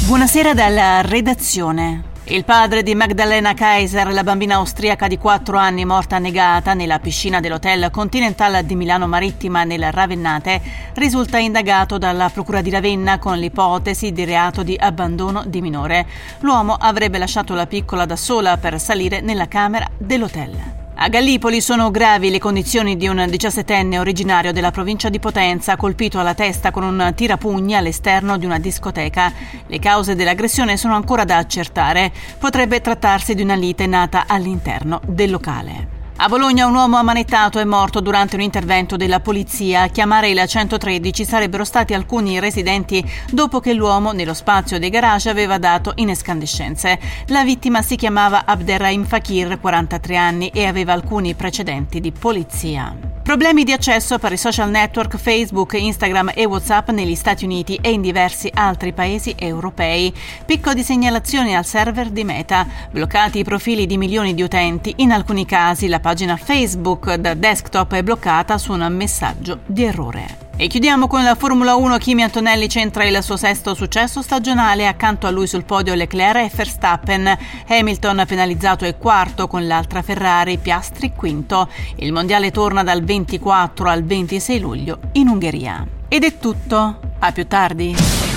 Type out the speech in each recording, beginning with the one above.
Buonasera dalla redazione. Il padre di Magdalena Kaiser, la bambina austriaca di 4 anni morta annegata nella piscina dell'Hotel Continental di Milano Marittima nel Ravennate, risulta indagato dalla Procura di Ravenna con l'ipotesi di reato di abbandono di minore. L'uomo avrebbe lasciato la piccola da sola per salire nella camera dell'hotel. A Gallipoli sono gravi le condizioni di un 17enne originario della provincia di Potenza, colpito alla testa con un tirapugni all'esterno di una discoteca. Le cause dell'aggressione sono ancora da accertare. Potrebbe trattarsi di una lite nata all'interno del locale. A Bologna un uomo ammanettato è morto durante un intervento della polizia. A chiamare il 113 sarebbero stati alcuni residenti dopo che l'uomo nello spazio dei garage aveva dato in escandescenze. La vittima si chiamava Abderrahim Fakir, 43 anni, e aveva alcuni precedenti di polizia. Problemi di accesso per i social network Facebook, Instagram e WhatsApp negli Stati Uniti e in diversi altri paesi europei. Picco di segnalazioni al server di Meta. Bloccati i profili di milioni di utenti. In alcuni casi la pagina Facebook da desktop è bloccata su un messaggio di errore. E chiudiamo con la Formula 1. Kimi Antonelli centra il suo 6º successo stagionale, accanto a lui sul podio Leclerc e Verstappen. Hamilton penalizzato è 4º con l'altra Ferrari, Piastri 5º. Il mondiale torna dal 24 al 26 luglio in Ungheria. Ed è tutto, a più tardi.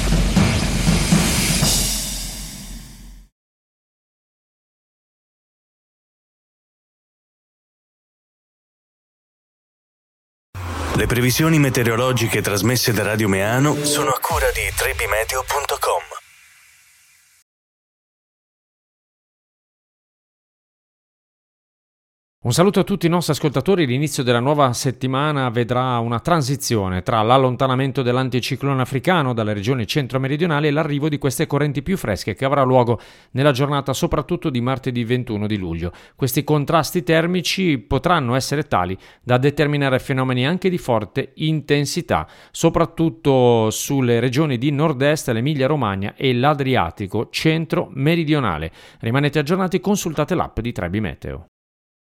Le previsioni meteorologiche trasmesse da Radio Meano sono a cura di trebimeteo.com. Un saluto a tutti i nostri ascoltatori. L'inizio della nuova settimana vedrà una transizione tra l'allontanamento dell'anticiclone africano dalle regioni centro-meridionali e l'arrivo di queste correnti più fresche che avrà luogo nella giornata soprattutto di martedì 21 di luglio. Questi contrasti termici potranno essere tali da determinare fenomeni anche di forte intensità, soprattutto sulle regioni di nord-est, l'Emilia-Romagna e l'Adriatico centro-meridionale. Rimanete aggiornati, consultate l'app di Trebi Meteo.